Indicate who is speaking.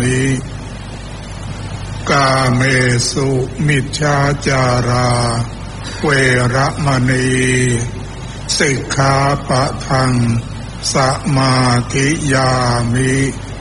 Speaker 1: มิกาเมสุมิจฉาจาราเวระมณีสิกขาปะทังสมาธิยามิ